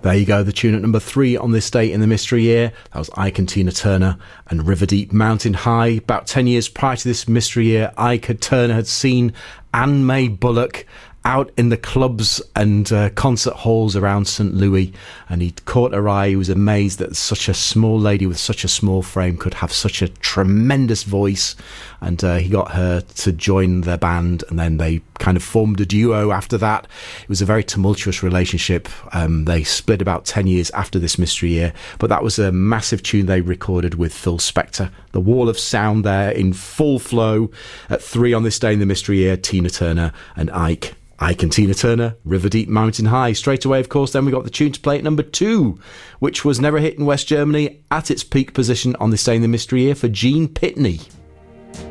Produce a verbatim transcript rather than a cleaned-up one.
There you go, the tune at number three on this day in the mystery year. That was Ike and Tina Turner and River Deep Mountain High. About ten years prior to this mystery year, Ike and Turner had seen Anne May Bullock out in the clubs and uh, concert halls around Saint Louis, and he caught her eye. He was amazed that such a small lady with such a small frame could have such a tremendous voice, and uh, he got her to join their band, and then they kind of formed a duo after that. It was a very tumultuous relationship. Um, they split about ten years after this mystery year, but that was a massive tune they recorded with Phil Spector. The Wall of Sound there in full flow at three on this day in the mystery year, Tina Turner and Ike. Ike and Tina Turner, River Deep Mountain High. Straight away, of course, then we got the tune to play at number two, which was never a hit in West Germany, at its peak position on this day in the mystery year for Gene Pitney.